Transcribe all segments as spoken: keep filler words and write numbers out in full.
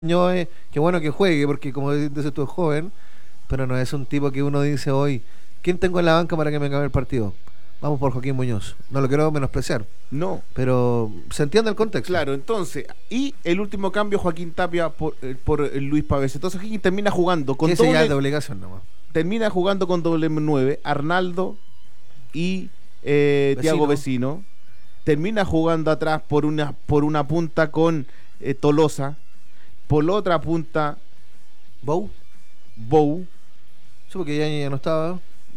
Ñoe, qué bueno que juegue, porque como dices tú es joven, pero no es un tipo que uno dice hoy, ¿quién tengo en la banca para que me acabe el partido? Vamos por Joaquín Muñoz. No lo quiero menospreciar, No, pero se entiende el contexto. claro, entonces, y el último cambio, Joaquín Tapia por, eh, por eh, Luis Pavés. Entonces Higgins termina jugando con Que ese ya doble, es de obligación nomás. termina jugando con doble nueve, Arnaldo y eh, Vecino. Thiago Vecino. Termina jugando atrás por una, por una punta con eh, Tolosa, por la otra punta Bow, Bou. sí, porque ya, ya no estaba.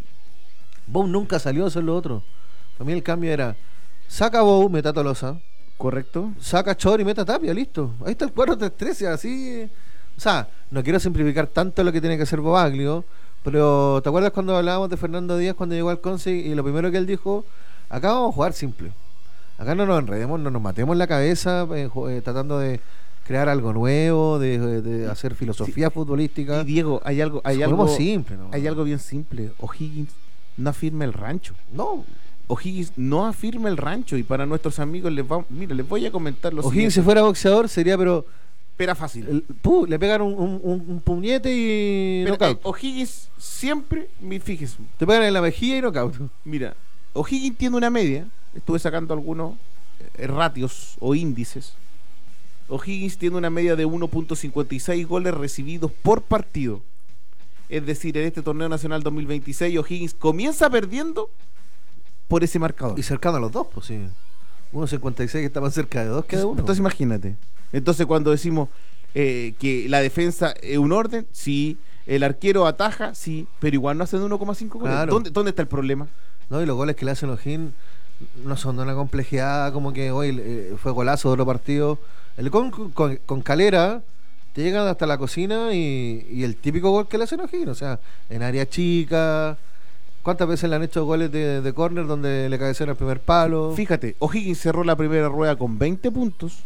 Bow nunca salió a hacer lo otro. Para mí el cambio era, saca Bow, meta Tolosa, ¿Correcto? saca Chor y meta Tapia, listo. Ahí está el cuatro tres trece, así. O sea, no quiero simplificar tanto lo que tiene que hacer Bobaglio, pero ¿te acuerdas cuando hablábamos de Fernando Díaz cuando llegó al Conce y lo primero que él dijo, acá vamos a jugar simple? Acá no nos enredemos, no nos matemos la cabeza eh, jo- eh, tratando de crear algo nuevo, de, de- de hacer filosofía futbolística. Y Diego, hay algo, hay Juguemos algo, simple, ¿no? hay algo bien simple. O'Higgins no afirma el rancho. No, O'Higgins no afirma el rancho. Y para nuestros amigos, les va, mira, les voy a comentar lo O'Higgins si siguiente. fuera boxeador sería, pero Espera fácil. el- pu, le pegan un, un, un- un puñete y Pero, eh, knockout. O'Higgins siempre, mi- fíjese, Te pegan en la mejilla y knockout. mira, O'Higgins tiene una media. Estuve sacando algunos eh, ratios o índices. O'Higgins tiene una media de uno punto cincuenta y seis goles recibidos por partido. Es decir, en este torneo nacional dos mil veintiséis, O'Higgins comienza perdiendo por ese marcador. Y cercano a los dos, pues sí. uno cincuenta y seis que está más cerca de dos que de uno. Entonces imagínate. Entonces cuando decimos eh, que la defensa es un orden, sí. El arquero ataja, sí. Pero igual no hacen uno coma cinco goles. Claro. ¿Dónde, ¿Dónde está el problema? No, y los goles que le hacen O'Higgins no son de una complejidad como que hoy eh, fue golazo de otro partido. El con, con, con Calera te llegan hasta la cocina y, y el típico gol que le hacen O'Higgins, o sea, en área chica. ¿Cuántas veces le han hecho goles de, de córner donde le cabecean el primer palo? Fíjate, O'Higgins cerró la primera rueda con veinte puntos.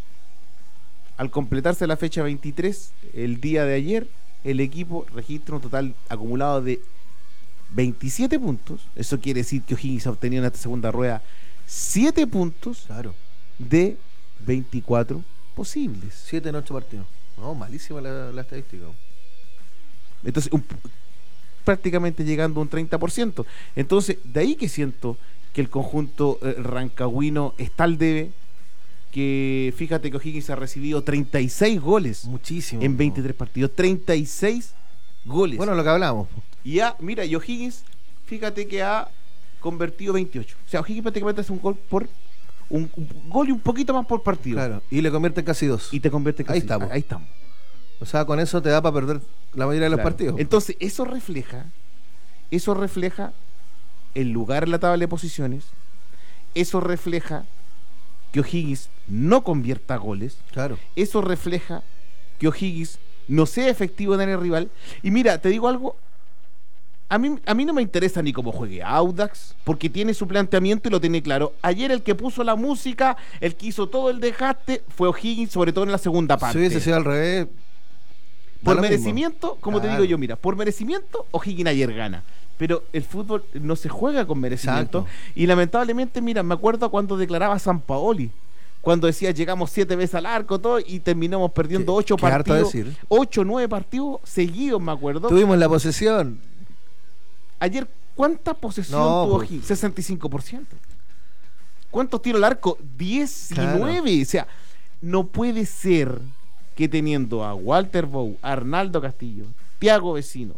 Al completarse la fecha veintitrés, el día de ayer, el equipo registra un total acumulado de veintisiete puntos. Eso quiere decir que O'Higgins ha obtenido en esta segunda rueda siete puntos Claro, de veinticuatro posibles. siete en ocho partidos. No, malísima la, la estadística. Entonces, un- prácticamente llegando a un treinta por ciento. Entonces, de ahí que siento que el conjunto eh, rancagüino está al debe, que fíjate que O'Higgins ha recibido treinta y seis goles Muchísimo. en veintitrés partidos. treinta y seis goles. Bueno, lo que hablamos. Y ha, mira, y O'Higgins, fíjate que ha convertido veintiocho. O sea, O'Higgins prácticamente hace un gol por un, un gol y un poquito más por partido. Claro, y le convierte en casi dos. Y te convierte casi. Ahí estamos. Ahí estamos. O sea, con eso te da para perder la mayoría de los Claro. partidos. Entonces, eso refleja, eso refleja el lugar en la tabla de posiciones, eso refleja que O'Higgins no convierta goles, Claro. eso refleja que O'Higgins no sea efectivo en el rival. Y mira, te digo algo, a mí, a mí no me interesa ni cómo juegue Audax, porque tiene su planteamiento y lo tiene claro. Ayer el que puso la música, el que hizo todo el desgaste, fue O'Higgins, sobre todo en la segunda parte. Si hubiese sido al revés. da Por lo mismo. merecimiento, como te Claro. digo yo, mira, por merecimiento, O'Higgins ayer gana. Pero el fútbol no se juega con merecimiento. Exacto. Y lamentablemente, mira, me acuerdo cuando declaraba Sampaoli, cuando decía llegamos siete veces al arco, todo, y terminamos perdiendo Qué- ocho qué harto partidos, decir. ocho, nueve partidos seguidos, me acuerdo. Tuvimos la posesión. Ayer, ¿cuánta posesión No, tuvo pues. O'Higgins? sesenta y cinco por ciento. ¿Cuántos tiros al arco? diecinueve. O sea, no puede ser que teniendo a Walter Bow, Arnaldo Castillo, Thiago Vecino,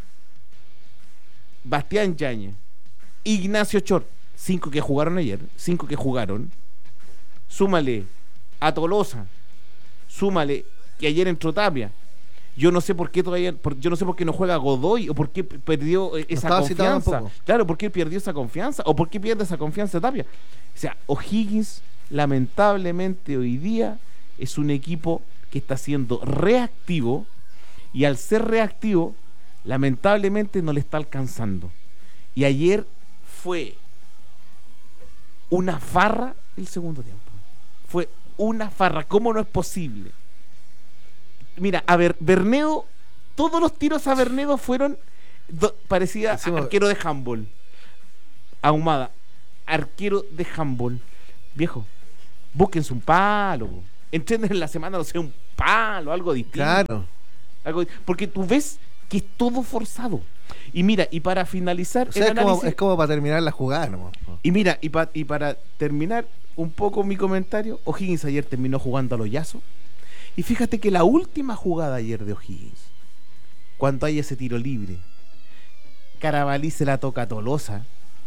Bastián Yáñez, Ignacio Chor, cinco que jugaron ayer, cinco que jugaron, súmale a Tolosa, súmale que ayer entró Tapia. Yo no sé por qué todavía, por- yo no sé por qué no juega Godoy o por qué p- perdió eh, esa estaba citado confianza. tampoco. Claro, por qué perdió esa confianza o por qué pierde esa confianza Tapia. O sea, O'Higgins lamentablemente hoy día es un equipo que está siendo reactivo y al ser reactivo lamentablemente no le está alcanzando. Y ayer fue una farra el segundo tiempo. Fue una farra. ¿Cómo no es posible? Mira, a ver, Bernedo, todos los tiros a Bernedo fueron do- parecía Decimos- arquero de handball. Ahumada, arquero de handball. Viejo, búsquense un palo. Entrenen en la semana, no sé, un palo, algo distinto. Claro. Algo, porque tú ves que es todo forzado. Y mira, y para finalizar O sea, el es, como, análisis, es como para terminar la jugada, nomás, po. y mira, y, pa- y para terminar un poco mi comentario, O'Higgins ayer terminó jugando a los yazos. Y fíjate que la última jugada ayer de O'Higgins, cuando hay ese tiro libre, Carabalí se la toca a Tolosa,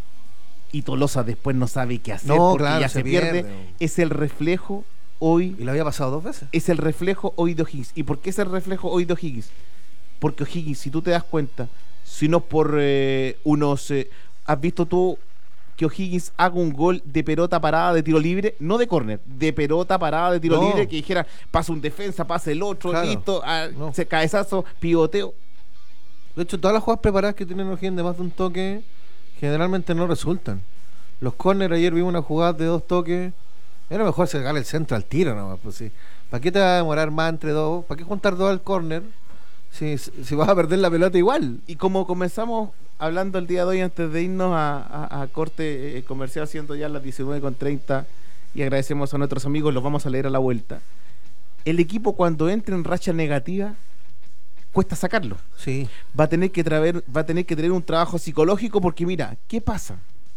y Tolosa después no sabe qué hacer No, porque claro, ya se se pierde. pierde. Es el reflejo hoy, Y lo había pasado dos veces. es el reflejo hoy de O'Higgins. ¿Y por qué es el reflejo hoy de O'Higgins? Porque O'Higgins, si tú te das cuenta, si no por eh, unos... eh, ¿has visto tú que O'Higgins haga un gol de pelota parada de tiro libre? No de córner, de pelota parada de tiro No. libre, que dijera, pasa un defensa, pasa el otro, Claro. listo, ah, No. se cabezazo, pivoteo. De hecho, todas las jugadas preparadas que tienen O'Higgins de más de un toque generalmente no resultan. Los corners, ayer vimos una jugada de dos toques. Era mejor sacar el centro al tiro nomás. Pues, sí. ¿Para qué te va a demorar más entre dos? ¿Para qué juntar dos al corner si, si vas a perder la pelota igual? Y como comenzamos hablando el día de hoy, antes de irnos a, a- a corte eh, comercial, siendo ya las diecinueve con treinta, y agradecemos a nuestros amigos, los vamos a leer a la vuelta. El equipo, cuando entra en racha negativa, cuesta sacarlo. Sí. Va a tener que traer, va a tener que tener un trabajo psicológico, porque mira, ¿qué pasa?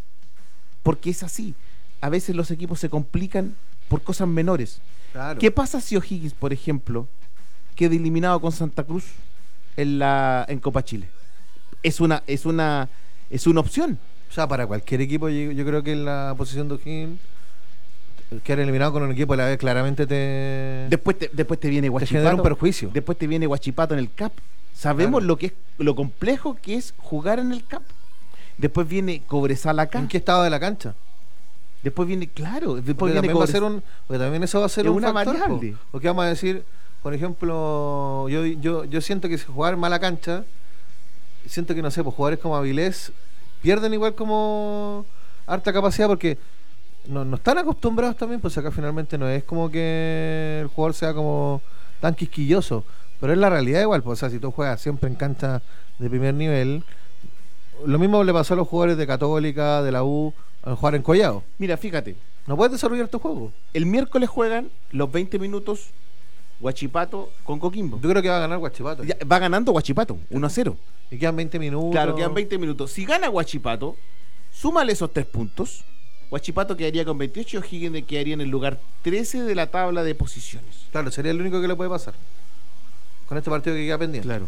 Porque es así. A veces los equipos se complican por cosas menores. Claro. ¿Qué pasa si O'Higgins, por ejemplo, queda eliminado con Santa Cruz en la en Copa Chile? Es una es una es una opción. O sea, para cualquier equipo, yo, yo creo que en la posición de O'Higgins, quedar eliminado con un equipo de la vez claramente te, Después te, después te viene te genera un Huachipato. perjuicio. Después te viene Huachipato en el C A P. Sabemos Claro. lo que es lo complejo que es jugar en el C A P. Después viene Cobresal acá. ¿En qué estado de la cancha? Después viene, claro, después Porque viene también, va a Cobres- ser un, porque también eso va a ser Es un una factor, variable. po. Porque vamos a decir, por ejemplo, yo, yo, yo siento que si jugar mala cancha, siento que no sé, pues jugadores como Avilés pierden igual como harta capacidad porque no, no están acostumbrados también, pues acá finalmente no es como que el jugador sea como tan quisquilloso, pero es la realidad igual, pues, o sea, si tú juegas siempre en cancha de primer nivel, lo mismo le pasó a los jugadores de Católica, de la U, al jugar en Collado. Mira, fíjate, No puedes desarrollar tu juego. el miércoles juegan los veinte minutos Huachipato con Coquimbo. Yo creo que va a ganar Guachipato. Ya, va ganando Huachipato, uno a cero. Y quedan veinte minutos. Claro, quedan veinte minutos. Si gana Huachipato, súmale esos tres puntos. Huachipato quedaría con veintiocho y O'Higgins quedaría en el lugar trece de la tabla de posiciones. Claro, sería el único que le puede pasar. Con este partido que queda pendiente. Claro.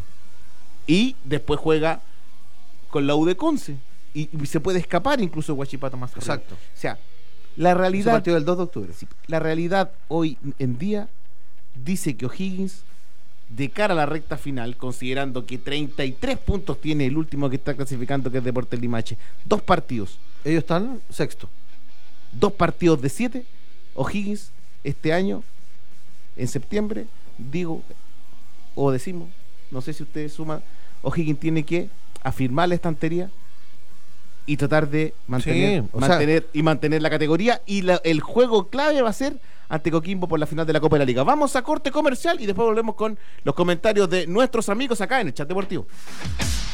Y después juega con la U de Conce. Y, y se puede escapar incluso Huachipato más arriba. Exacto. O sea, la Ese realidad, partido del dos de octubre. sí, la realidad hoy en día dice que O'Higgins, de cara a la recta final, considerando que treinta y tres puntos tiene el último que está clasificando, que es Deportes Limache, dos partidos, Ellos están sexto. dos partidos de siete, O'Higgins este año, en septiembre, digo, o decimos, no sé si ustedes suman, O'Higgins tiene que afirmar la estantería y tratar de mantener, Sí, o sea- mantener y mantener la categoría, y la- el juego clave va a ser ante Coquimbo por la final de la Copa de la Liga. Vamos a corte comercial y después volvemos con los comentarios de nuestros amigos acá en el chat deportivo.